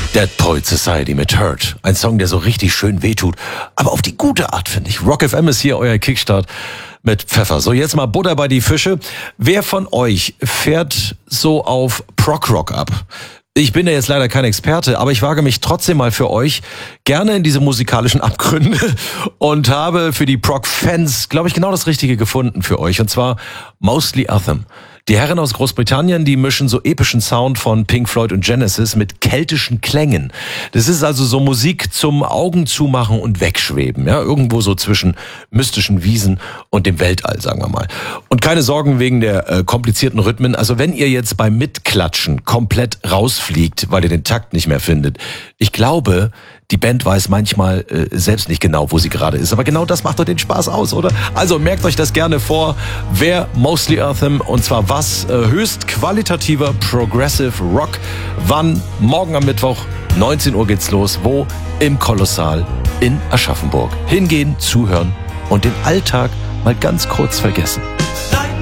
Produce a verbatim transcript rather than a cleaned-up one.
Dead Poet Society mit Hurt. Ein Song, der so richtig schön wehtut, aber auf die gute Art, finde ich. Rock F M ist hier euer Kickstart mit Pfeffer. So, jetzt mal Butter bei die Fische. Wer von euch fährt so auf Prog-Rock ab? Ich bin ja jetzt leider kein Experte, aber ich wage mich trotzdem mal für euch gerne in diese musikalischen Abgründe und habe für die Prog-Fans, glaube ich, genau das Richtige gefunden für euch. Und zwar Mostly Anthem. Die Herren aus Großbritannien, die mischen so epischen Sound von Pink Floyd und Genesis mit keltischen Klängen. Das ist also so Musik zum Augen zumachen und wegschweben, ja, irgendwo so zwischen mystischen Wiesen und dem Weltall, sagen wir mal. Und keine Sorgen wegen der äh, komplizierten Rhythmen. Also wenn ihr jetzt beim Mitklatschen komplett rausfliegt, weil ihr den Takt nicht mehr findet, ich glaube, die Band weiß manchmal äh, selbst nicht genau, wo sie gerade ist. Aber genau das macht doch den Spaß aus, oder? Also merkt euch das gerne vor. Wer Mostly Anthem, und zwar was? Äh, höchst qualitativer Progressive Rock. Wann? Morgen am Mittwoch, neunzehn Uhr geht's los. Wo? Im Kolossal in Aschaffenburg. Hingehen, zuhören und den Alltag mal ganz kurz vergessen.